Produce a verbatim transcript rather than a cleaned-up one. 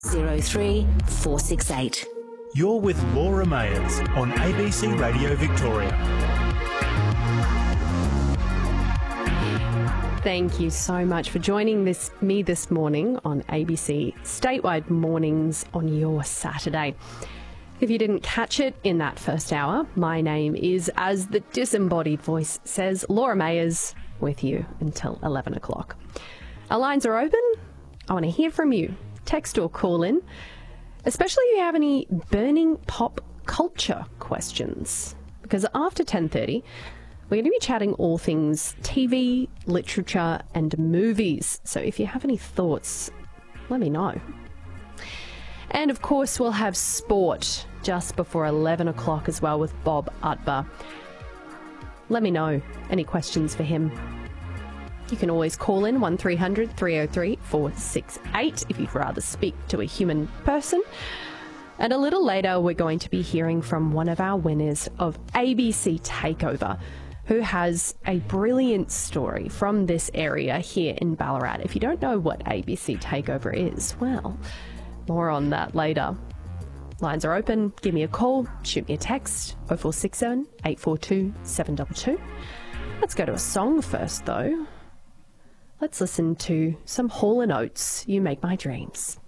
zero three four six eight. You're with Laura Mayers on A B C Radio Victoria. Thank you so much for joining this me this morning on A B C Statewide Mornings on your Saturday. If you didn't catch it in that first hour, my name is, as the disembodied voice says, Laura Mayers, with you until eleven o'clock. Our lines are open. I want to hear from you. Text or call in, especially if you have any burning pop culture questions, because after ten thirty, we're going to be chatting all things T V, literature and movies. So if you have any thoughts, let me know. And of course, we'll have sport just before eleven o'clock as well with Bob Utbar. Let me know any questions for him. You can always call in one three hundred three oh three four six eight if you'd rather speak to a human person. And a little later, we're going to be hearing from one of our winners of A B C Takeover, who has a brilliant story from this area here in Ballarat. If you don't know what A B C Takeover is, well, more on that later. Lines are open. Give me a call. Shoot me a text. oh four six seven, eight four two, seven two two. Let's go to a song first, though. Let's listen to some Hall and Oates, You Make My Dreams.